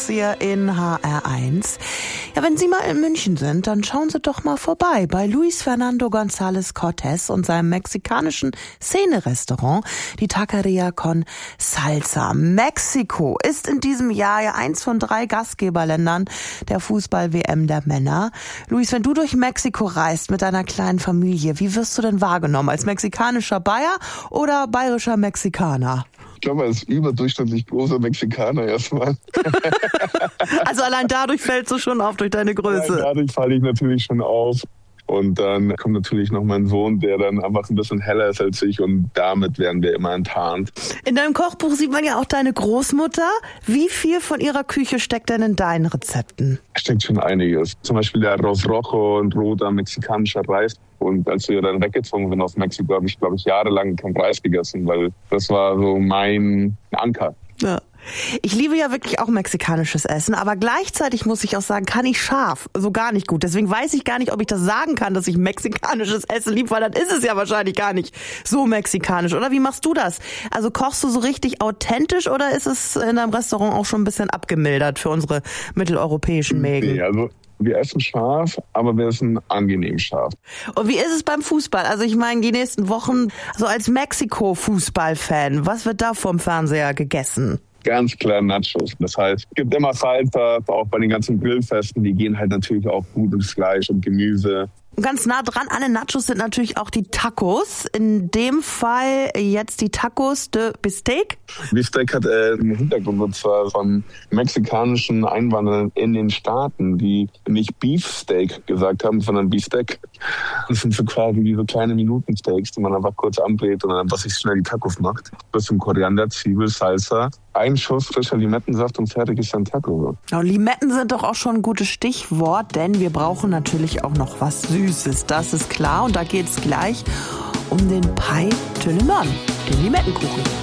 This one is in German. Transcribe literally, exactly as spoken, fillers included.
hier in H R eins. Ja, wenn Sie mal in München sind, dann schauen Sie doch mal vorbei bei Luis Fernando González Cortés und seinem mexikanischen Szene-Restaurant, die Taqueria con Salsa. Mexiko ist in diesem Jahr ja eins von drei Gastgeberländern der Fußball-W M der Männer. Luis, wenn du durch Mexiko reist mit deiner kleinen Familie, wie wirst du denn wahrgenommen? Als mexikanischer Bayer oder bayerischer Mexikaner? Ich glaube, er ist überdurchschnittlich großer Mexikaner erstmal. Also allein dadurch fällst du schon auf durch deine Größe. Ja, dadurch falle ich natürlich schon auf. Und dann kommt natürlich noch mein Sohn, der dann einfach ein bisschen heller ist als ich. Und damit werden wir immer enttarnt. In deinem Kochbuch sieht man ja auch deine Großmutter. Wie viel von ihrer Küche steckt denn in deinen Rezepten? Steckt schon einiges. Zum Beispiel der Arroz Rojo, ein roter mexikanischer Reis. Und als wir dann weggezogen sind aus Mexiko, habe ich, glaube ich, jahrelang kein Reis gegessen, weil das war so mein Anker. Ja. Ich liebe ja wirklich auch mexikanisches Essen, aber gleichzeitig muss ich auch sagen, kann ich scharf so gar nicht gut. Deswegen weiß ich gar nicht, ob ich das sagen kann, dass ich mexikanisches Essen liebe, weil dann ist es ja wahrscheinlich gar nicht so mexikanisch. Oder wie machst du das? Also kochst du so richtig authentisch oder ist es in deinem Restaurant auch schon ein bisschen abgemildert für unsere mitteleuropäischen Mägen? Nee, also wir essen scharf, aber wir essen angenehm scharf. Und wie ist es beim Fußball? Also ich meine, die nächsten Wochen, so als Mexiko-Fußballfan, was wird da vom Fernseher gegessen? Ganz klar Nachos. Das heißt, es gibt immer Salsa, auch bei den ganzen Grillfesten, die gehen halt natürlich auch gut ins Fleisch und Gemüse. Und ganz nah dran an den Nachos sind natürlich auch die Tacos. In dem Fall jetzt die Tacos de Bistec. Bistec hat äh, einen Hintergrund, und zwar von mexikanischen Einwanderern in den Staaten, die nicht Beefsteak gesagt haben, sondern Bistec. Das sind so quasi wie so kleine Minutensteaks, die man einfach kurz anbrät und dann einfach sich schnell die Tacos macht. Bisschen Koriander, Zwiebel, Salsa, ein Schuss frischer Limettensaft und fertig ist ein Taco. Ja, Limetten sind doch auch schon ein gutes Stichwort, denn wir brauchen natürlich auch noch was Süßes, das ist klar. Und da geht's gleich um den Pie de Limon, den Limettenkuchen.